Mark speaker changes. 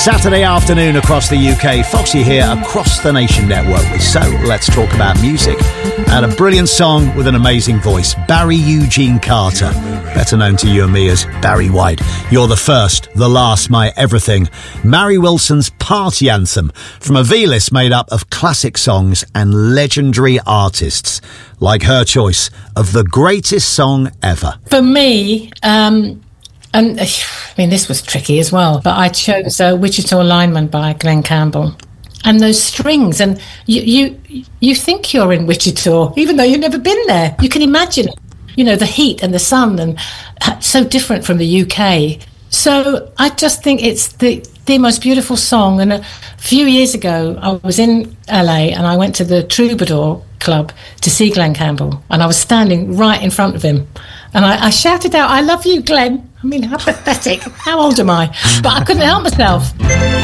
Speaker 1: Saturday afternoon across the UK. Foxy here across the Nation Network with So Let's Talk About Music and a brilliant song with an amazing voice, Barry Eugene Carter, better known to you and me as Barry White. You're the first, the last, my everything. Mary Wilson's party anthem from a V-list made up of classic songs and legendary artists, like her choice of the greatest song ever.
Speaker 2: For me, and I mean, this was tricky as well, but I chose Wichita Lineman by Glenn Campbell. And those strings, and you think you're in Wichita, even though you've never been there. You can imagine, the heat and the sun, and so different from the UK. So I just think it's the most beautiful song. And a few years ago, I was in LA and I went to the Troubadour Club to see Glenn Campbell, and I was standing right in front of him. And I shouted out, "I love you, Glenn." I mean, how pathetic. How old am I? But I couldn't help myself.